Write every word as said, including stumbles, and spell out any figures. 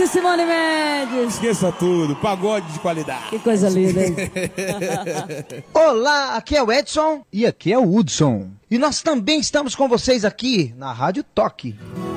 de Simone Mendes. Esqueça tudo, pagode de qualidade. Que coisa linda, hein? Olá, aqui é o Edson. E aqui é o Hudson. E nós também estamos com vocês aqui na Rádio Toque.